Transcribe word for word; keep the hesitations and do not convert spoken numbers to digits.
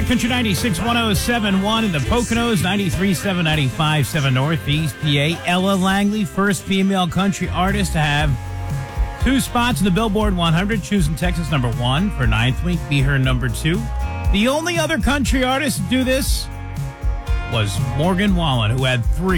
Country ninety-six point one oh seven point one in the Poconos, ninety-three point seven, ninety-five point seven Northeast P A. Ella Langley, first female country artist to have two spots in the Billboard one hundred, choosing Texas number one for ninth week, be her number two. The only other country artist to do this was Morgan Wallen, who had three.